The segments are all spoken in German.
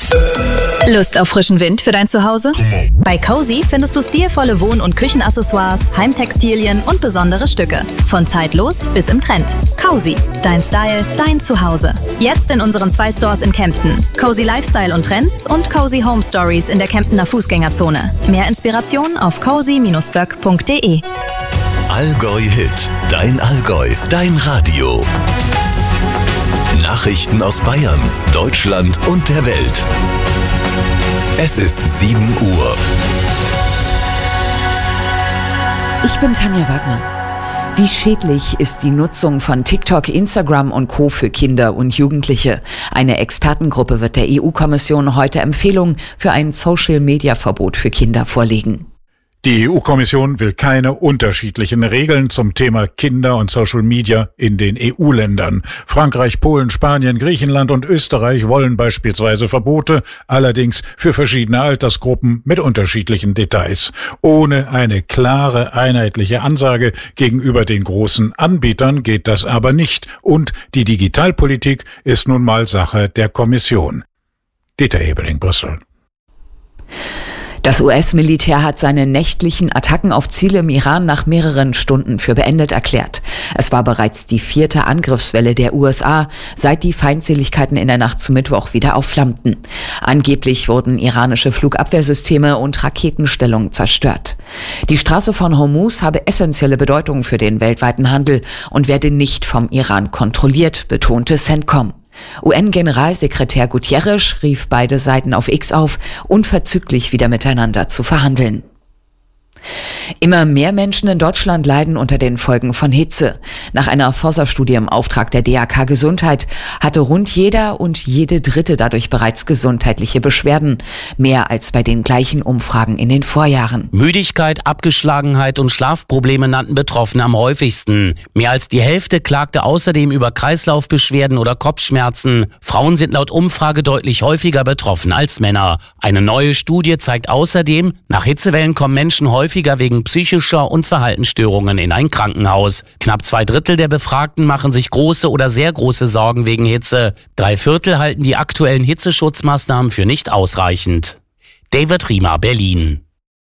Lust auf frischen Wind für dein Zuhause? Bei Cozy findest du stilvolle Wohn- und Küchenaccessoires, Heimtextilien und besondere Stücke. Von zeitlos bis im Trend. Cozy, dein Style, dein Zuhause. Jetzt in unseren 2 Stores in Kempten. Cozy Lifestyle und Trends und Cozy Home Stories in der Kemptener Fußgängerzone. Mehr Inspiration auf cozy-böck.de. Allgäu Hit, dein Allgäu, dein Radio. Nachrichten aus Bayern, Deutschland und der Welt. Es ist 7 Uhr. Ich bin Tanja Wagner. Wie schädlich ist die Nutzung von TikTok, Instagram und Co. für Kinder und Jugendliche? Eine Expertengruppe wird der EU-Kommission heute Empfehlungen für ein Social-Media-Verbot für Kinder vorlegen. Die EU-Kommission will keine unterschiedlichen Regeln zum Thema Kinder und Social Media in den EU-Ländern. Frankreich, Polen, Spanien, Griechenland und Österreich wollen beispielsweise Verbote, allerdings für verschiedene Altersgruppen mit unterschiedlichen Details. Ohne eine klare, einheitliche Ansage gegenüber den großen Anbietern geht das aber nicht. Und die Digitalpolitik ist nun mal Sache der Kommission. Dieter Ebeling, Brüssel. Das US-Militär hat seine nächtlichen Attacken auf Ziele im Iran nach mehreren Stunden für beendet erklärt. Es war bereits die 4. Angriffswelle der USA, seit die Feindseligkeiten in der Nacht zu Mittwoch wieder aufflammten. Angeblich wurden iranische Flugabwehrsysteme und Raketenstellungen zerstört. Die Straße von Hormuz habe essentielle Bedeutung für den weltweiten Handel und werde nicht vom Iran kontrolliert, betonte CENTCOM. UN-Generalsekretär Guterres rief beide Seiten auf X auf, unverzüglich wieder miteinander zu verhandeln. Immer mehr Menschen in Deutschland leiden unter den Folgen von Hitze. Nach einer Forsa-Studie im Auftrag der DAK Gesundheit hatte rund jeder und jede Dritte dadurch bereits gesundheitliche Beschwerden. Mehr als bei den gleichen Umfragen in den Vorjahren. Müdigkeit, Abgeschlagenheit und Schlafprobleme nannten Betroffene am häufigsten. Mehr als die Hälfte klagte außerdem über Kreislaufbeschwerden oder Kopfschmerzen. Frauen sind laut Umfrage deutlich häufiger betroffen als Männer. Eine neue Studie zeigt außerdem, nach Hitzewellen kommen Menschen häufiger wegen psychischer und Verhaltensstörungen in ein Krankenhaus. Knapp 2/3 der Befragten machen sich große oder sehr große Sorgen wegen Hitze. 3/4 halten die aktuellen Hitzeschutzmaßnahmen für nicht ausreichend. David Riemer, Berlin.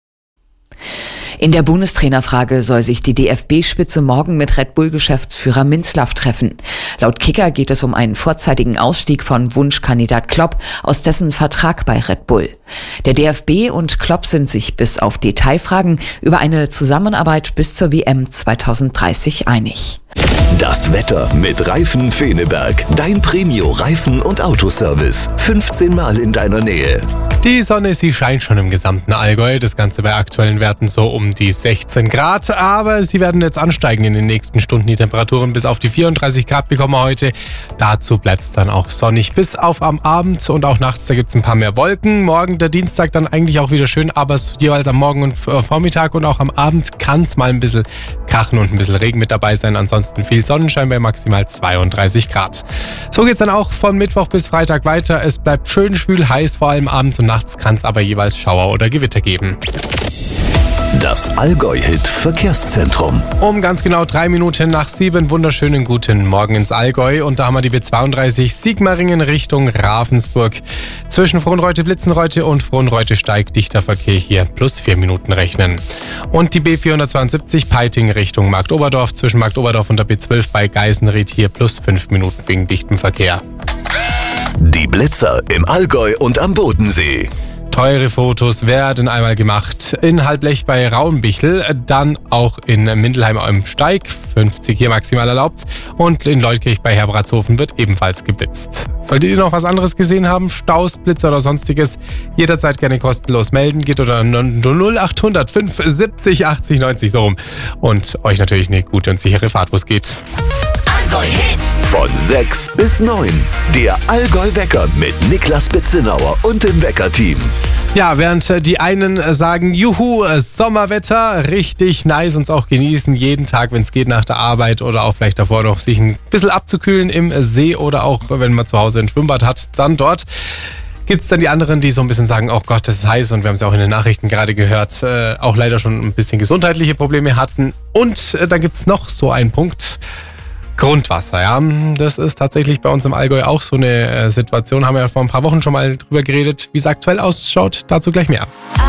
In der Bundestrainerfrage soll sich die DFB-Spitze morgen mit Red Bull-Geschäftsführer Minzlaff treffen. Laut Kicker geht es um einen vorzeitigen Ausstieg von Wunschkandidat Klopp aus dessen Vertrag bei Red Bull. Der DFB und Klopp sind sich bis auf Detailfragen über eine Zusammenarbeit bis zur WM 2030 einig. Das Wetter mit Reifen Feneberg. Dein Premio-Reifen- und Autoservice. 15 Mal in deiner Nähe. Die Sonne, sie scheint schon im gesamten Allgäu. Das Ganze bei aktuellen Werten so um die 16 Grad. Aber sie werden jetzt ansteigen in den nächsten Stunden. Die Temperaturen bis auf die 34 Grad bekommen wir heute. Dazu bleibt es dann auch sonnig. Bis auf am Abend und auch nachts, da gibt es ein paar mehr Wolken. Morgen der Dienstag dann eigentlich auch wieder schön. Aber jeweils am Morgen und Vormittag und auch am Abend kann es mal ein bisschen krachen und ein bisschen Regen mit dabei sein. Ansonsten viel Sonnenschein bei maximal 32 Grad. So geht's dann auch von Mittwoch bis Freitag weiter. Es bleibt schön schwül, heiß, vor allem abends und nachts kann es aber jeweils Schauer oder Gewitter geben. Das Allgäu-Hit Verkehrszentrum. Um ganz genau 3 Minuten nach 7, wunderschönen guten Morgen ins Allgäu. Und da haben wir die B32 Sigmaringen Richtung Ravensburg. Zwischen Frohnreute-Blitzenreute und Frohnreute-Steig dichter Verkehr hier plus 4 Minuten rechnen. Und die B472 Peiting Richtung Marktoberdorf. Zwischen Marktoberdorf und der B12 bei Geisenried hier plus 5 Minuten wegen dichtem Verkehr. Die Blitzer im Allgäu und am Bodensee. Teure Fotos werden einmal gemacht in Halblech bei Rauenbichl, dann auch in Mindelheim am Steig, 50 hier maximal erlaubt, und in Leutkirch bei Herbratshofen wird ebenfalls geblitzt. Solltet ihr noch was anderes gesehen haben, Staus, Blitzer oder sonstiges, jederzeit gerne kostenlos melden, geht unter 0800 570 80 90 so rum und euch natürlich eine gute und sichere Fahrt, wo es geht. Allgäu Hit. Von 6 bis 9. Der Allgäu-Wecker mit Niklas Betzinauer und dem Wecker-Team. Ja, während die einen sagen, juhu, Sommerwetter, richtig nice, uns auch genießen, jeden Tag, wenn es geht, nach der Arbeit oder auch vielleicht davor noch sich ein bisschen abzukühlen im See oder auch, wenn man zu Hause ein Schwimmbad hat, dann dort. Gibt es dann die anderen, die so ein bisschen sagen, oh Gott, das ist heiß, und wir haben es ja auch in den Nachrichten gerade gehört, auch leider schon ein bisschen gesundheitliche Probleme hatten. Und dann gibt es noch so einen Punkt, Grundwasser, ja. Das ist tatsächlich bei uns im Allgäu auch so eine Situation. Haben wir ja vor ein paar Wochen schon mal drüber geredet. Wie es aktuell ausschaut, dazu gleich mehr.